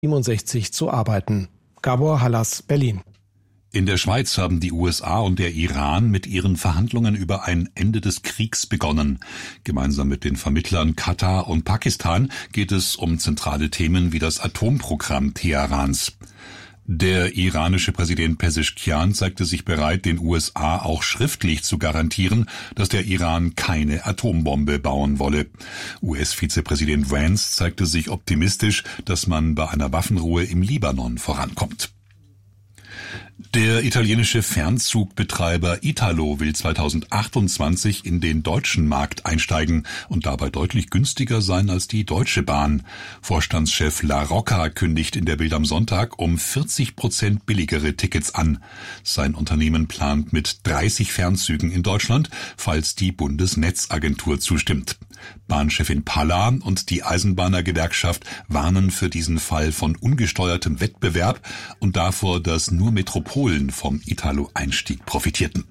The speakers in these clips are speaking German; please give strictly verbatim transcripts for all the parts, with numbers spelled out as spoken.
siebenundsechzig zu arbeiten. Gabor Hallas, Berlin. In der Schweiz haben die U S A und der Iran mit ihren Verhandlungen über ein Ende des Kriegs begonnen. Gemeinsam mit den Vermittlern Katar und Pakistan geht es um zentrale Themen wie das Atomprogramm Teherans. Der iranische Präsident Pezeshkian zeigte sich bereit, den U S A auch schriftlich zu garantieren, dass der Iran keine Atombombe bauen wolle. U S-Vizepräsident Vance zeigte sich optimistisch, dass man bei einer Waffenruhe im Libanon vorankommt. Der italienische Fernzugbetreiber Italo will zweitausendachtundzwanzig in den deutschen Markt einsteigen und dabei deutlich günstiger sein als die Deutsche Bahn. Vorstandschef La Rocca kündigt in der Bild am Sonntag um vierzig Prozent billigere Tickets an. Sein Unternehmen plant mit dreißig Fernzügen in Deutschland, falls die Bundesnetzagentur zustimmt. Bahnchefin Palla und die Eisenbahnergewerkschaft warnen für diesen Fall von ungesteuertem Wettbewerb und davor, dass nur Metropolen vom Italo-Einstieg profitierten.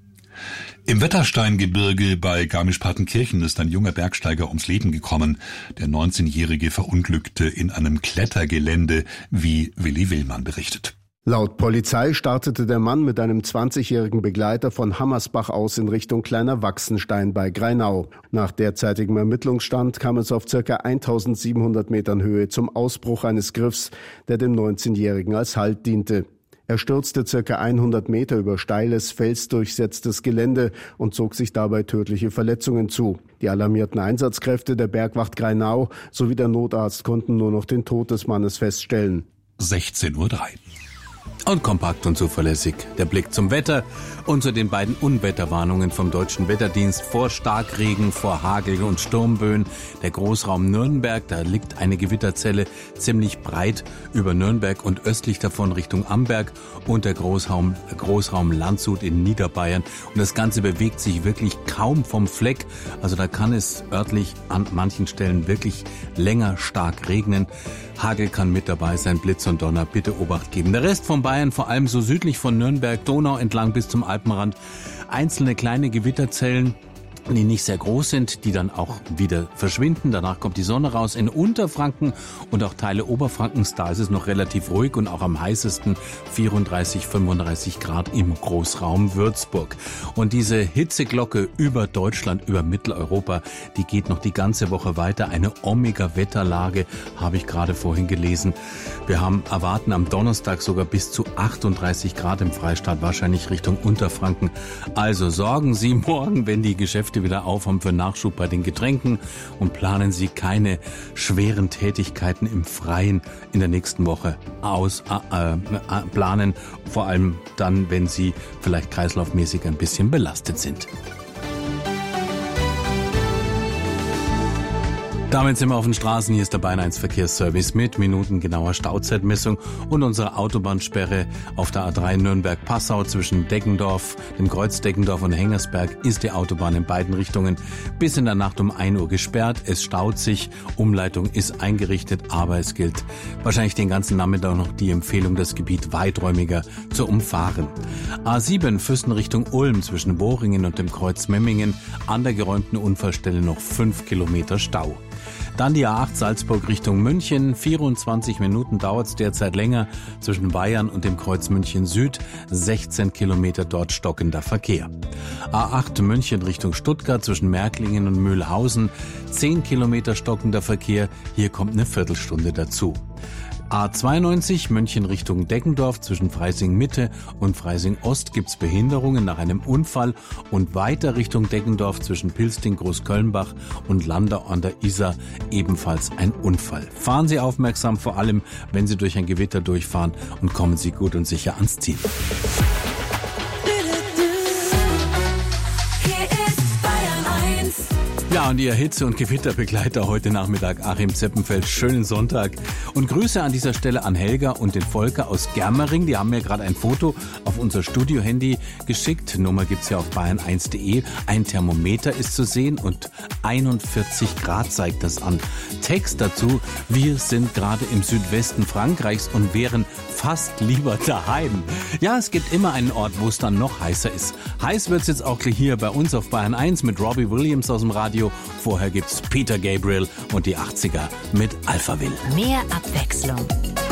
Im Wettersteingebirge bei Garmisch-Partenkirchen ist ein junger Bergsteiger ums Leben gekommen. Der neunzehnjährige verunglückte in einem Klettergelände, wie Willi Willmann berichtet. Laut Polizei startete der Mann mit einem zwanzigjährigen Begleiter von Hammersbach aus in Richtung Kleiner Wachsenstein bei Greinau. Nach derzeitigem Ermittlungsstand kam es auf ca. eintausendsiebenhundert Metern Höhe zum Ausbruch eines Griffs, der dem neunzehnjährigen als Halt diente. Er stürzte ca. hundert Meter über steiles, felsdurchsetztes Gelände und zog sich dabei tödliche Verletzungen zu. Die alarmierten Einsatzkräfte der Bergwacht Greinau sowie der Notarzt konnten nur noch den Tod des Mannes feststellen. sechzehn Uhr drei. Und kompakt und zuverlässig der Blick zum Wetter und zu den beiden Unwetterwarnungen vom Deutschen Wetterdienst vor Starkregen, vor Hagel und Sturmböen. Der Großraum Nürnberg, da liegt eine Gewitterzelle ziemlich breit über Nürnberg und östlich davon Richtung Amberg und der Großraum, Großraum Landshut in Niederbayern. Und das Ganze bewegt sich wirklich kaum vom Fleck. Also da kann es örtlich an manchen Stellen wirklich länger stark regnen. Hagel kann mit dabei sein, Blitz und Donner, bitte Obacht geben. Der Rest von Bayern, vor allem so südlich von Nürnberg, Donau entlang bis zum Alpenrand, einzelne kleine Gewitterzellen, die nicht sehr groß sind, die dann auch wieder verschwinden. Danach kommt die Sonne raus. In Unterfranken und auch Teile Oberfrankens, da ist es noch relativ ruhig und auch am heißesten vierunddreißig, fünfunddreißig Grad im Großraum Würzburg. Und diese Hitzeglocke über Deutschland, über Mitteleuropa, die geht noch die ganze Woche weiter. Eine Omega-Wetterlage habe ich gerade vorhin gelesen. Wir haben erwarten am Donnerstag sogar bis zu achtunddreißig Grad im Freistaat, wahrscheinlich Richtung Unterfranken. Also sorgen Sie morgen, wenn die Geschäfte wieder aufhaben, für Nachschub bei den Getränken und planen Sie keine schweren Tätigkeiten im Freien in der nächsten Woche aus, äh, äh, planen, vor allem dann, wenn Sie vielleicht kreislaufmäßig ein bisschen belastet sind. Damit sind wir auf den Straßen. Hier ist der Bayern eins Verkehrsservice mit minutengenauer Stauzeitmessung und unserer Autobahnsperre auf der A drei Nürnberg-Passau zwischen Deggendorf, dem Kreuz Deggendorf und Hengersberg ist die Autobahn in beiden Richtungen bis in der Nacht um ein Uhr gesperrt. Es staut sich, Umleitung ist eingerichtet, aber es gilt wahrscheinlich den ganzen Nachmittag noch die Empfehlung, das Gebiet weiträumiger zu umfahren. A sieben Füssen Richtung Ulm zwischen Bohringen und dem Kreuz Memmingen, an der geräumten Unfallstelle noch fünf Kilometer Stau. Dann die A acht Salzburg Richtung München. vierundzwanzig Minuten dauert es derzeit länger zwischen Bayern und dem Kreuz München Süd. sechzehn Kilometer dort stockender Verkehr. A acht München Richtung Stuttgart zwischen Märklingen und Mühlhausen. zehn Kilometer stockender Verkehr. Hier kommt eine Viertelstunde dazu. A zweiundneunzig München Richtung Deggendorf zwischen Freising Mitte und Freising Ost gibt's Behinderungen nach einem Unfall und weiter Richtung Deggendorf zwischen Pilsting, Großkölnbach und Landau an der Isar ebenfalls ein Unfall. Fahren Sie aufmerksam, vor allem wenn Sie durch ein Gewitter durchfahren, und kommen Sie gut und sicher ans Ziel. Ja, und Ihr Hitze- und Gewitterbegleiter heute Nachmittag, Achim Zeppenfeld. Schönen Sonntag. Und Grüße an dieser Stelle an Helga und den Volker aus Germering. Die haben mir gerade ein Foto auf unser Studio-Handy geschickt. Nummer gibt's ja auf bayern eins punkt de. Ein Thermometer ist zu sehen und einundvierzig Grad zeigt das an. Text dazu: Wir sind gerade im Südwesten Frankreichs und wären fast lieber daheim. Ja, es gibt immer einen Ort, wo es dann noch heißer ist. Heiß wird's jetzt auch hier bei uns auf Bayern eins mit Robbie Williams aus dem Radio. Vorher gibt's Peter Gabriel und die achtziger mit Alphaville. Mehr Abwechslung.